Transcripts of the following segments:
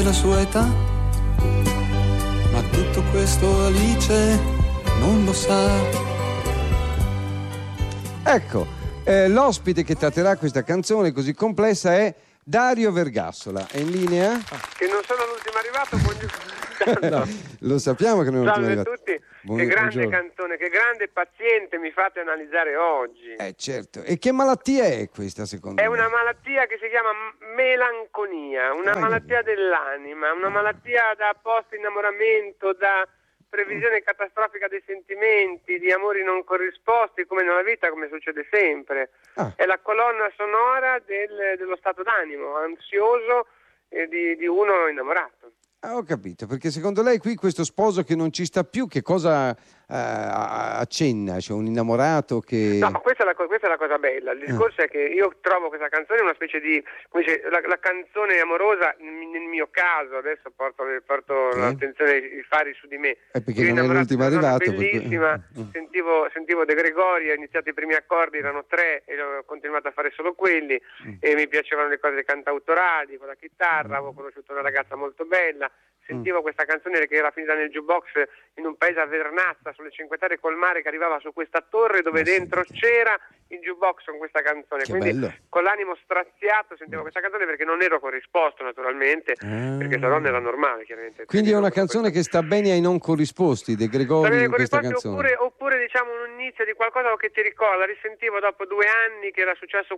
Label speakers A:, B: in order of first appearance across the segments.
A: la sua età, ma tutto questo Alice non lo sa.
B: Ecco, l'ospite che tratterà questa canzone così complessa è Dario Vergassola. È in linea?
C: Che non sono l'ultimo arrivato,
B: No, lo sappiamo che non è l'ultimo
C: salve a
B: arrivato.
C: tutti. Che grande
B: Buongiorno.
C: canzone, che grande paziente mi fate analizzare oggi.
B: Certo. E che malattia è questa secondo
C: È
B: me?
C: una malattia che si chiama melanconia, una malattia dell'anima, una malattia da post innamoramento, da previsione catastrofica dei sentimenti, di amori non corrisposti, come nella vita, come succede sempre. È la colonna sonora dello stato d'animo ansioso di uno innamorato.
B: Ho capito, perché secondo lei qui questo sposo che non ci sta più, che cosa accenna? C'è un innamorato che...
C: No, questa è la cosa bella. Il discorso è che io trovo questa canzone una specie di, come dice, la canzone amorosa nel mio caso, adesso porto l'attenzione, i fari su di me.
B: Perché non è l'ultimo arrivato.
C: Bellissima, sentivo De Gregori, ho iniziato i primi accordi, erano 3 e ho continuato a fare solo quelli e mi piacevano le cose cantautorali con la chitarra, avevo conosciuto una ragazza molto bella. Sentivo questa canzone che era finita nel jukebox in un paese a Vernazza, sulle Cinque Terre col mare, che arrivava su questa torre dove dentro c'era il jukebox con questa canzone.
B: Che
C: quindi
B: bello.
C: con l'animo straziato sentivo questa canzone, perché non ero corrisposto naturalmente, perché la donna era normale chiaramente.
B: Quindi è una canzone che sta bene ai non corrisposti, De Gregori in questa canzone.
C: Oppure diciamo un inizio di qualcosa che ti ricorda. Risentivo dopo 2 anni che era successo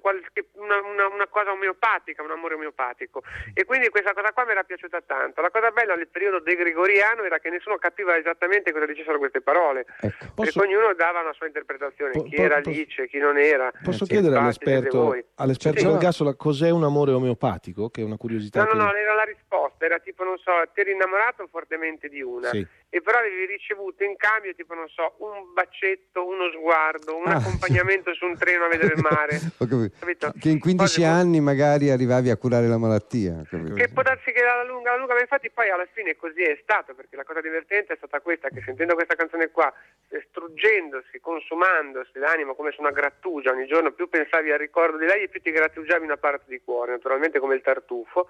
C: una cosa omeopatica, un amore omeopatico, e quindi questa cosa qua mi era piaciuta tanto. La cosa bella nel periodo de gregoriano era che nessuno capiva esattamente cosa dicessero queste parole, perché ognuno dava una sua interpretazione, chi era Alice, chi non era.
D: Posso chiedere all'esperto Vergassola cos'è un amore omeopatico? Che è una curiosità.
C: No, era la risposta, era tipo, non so, ti eri innamorato fortemente di una, e però avevi ricevuto in cambio, tipo, non so, un bacetto, uno sguardo, un accompagnamento su un treno a vedere il mare.
B: Capito? Che in 15 anni magari arrivavi a curare la malattia. Capito?
C: Che può darsi che alla lunga, ma infatti poi alla fine così è stato, perché la cosa divertente è stata questa, che sentendo questa canzone qua, struggendosi, consumandosi l'animo come su una grattugia, ogni giorno più pensavi al ricordo di lei e più ti grattugiavi una parte di cuore, naturalmente come il tartufo,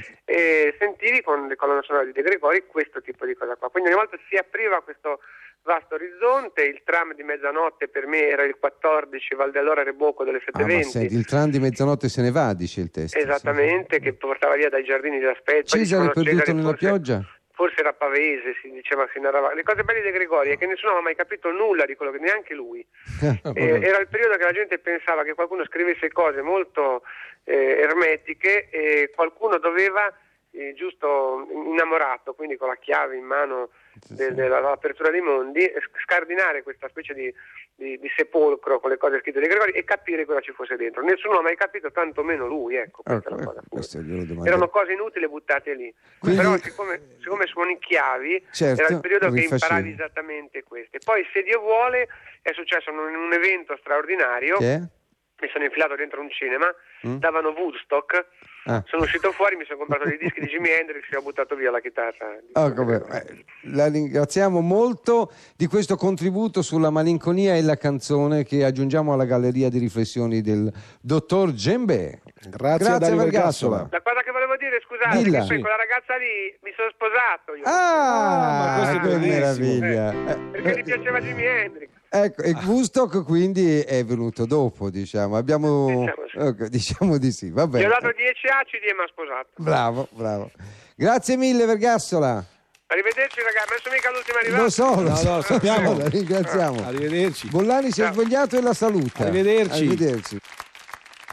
C: e sentivi con le colonne sonore di De Gregori questo tipo di cosa qua. Quindi ogni volta si apriva questo vasto orizzonte. Il tram di mezzanotte per me era il 14 Valdellora Reboco delle 7:20.
B: Senti, il tram di mezzanotte se ne va, dice il testo.
C: Esattamente, che portava via dai giardini della Spezia.
B: Cesare perduto nella pioggia?
C: Forse era Pavese, si diceva, si narrava. Le cose belle di De Gregori è che nessuno aveva mai capito nulla di quello che, neanche lui. Era il periodo che la gente pensava che qualcuno scrivesse cose molto ermetiche, e qualcuno doveva, giusto innamorato, quindi con la chiave in mano dell'apertura dei mondi, scardinare questa specie di sepolcro con le cose scritte di Gregori e capire cosa ci fosse dentro. Nessuno ha mai capito, tanto meno lui, ecco, questa è la cosa. Erano cose inutili buttate lì. Quindi, però siccome suoni i chiavi, era il periodo che imparavi esattamente queste. Poi, se Dio vuole, è successo un evento straordinario. Mi sono infilato dentro un cinema, davano Woodstock, sono uscito fuori, mi sono comprato dei dischi di Jimi Hendrix e ho buttato via la chitarra.
B: La ringraziamo molto di questo contributo sulla malinconia e la canzone, che aggiungiamo alla galleria di riflessioni del dottor Gembè. Grazie a Dario Vergassola.
C: La cosa che volevo dire, scusate, che poi con la ragazza lì mi sono sposato io.
B: Ma che meraviglia!
C: Perché gli piaceva Jimi Hendrix.
B: Ecco, e Woodstock quindi è venuto dopo, diciamo. Diciamo di sì, va bene.
C: Gli ho dato 10 acidi e mi ha sposato.
B: Bravo. Grazie mille, Vergassola.
C: Arrivederci ragazzi, non sono mica l'ultima arrivata.
B: Lo sappiamo. La ringraziamo.
D: Arrivederci.
B: Bollani si è svegliato e la saluta.
D: Arrivederci.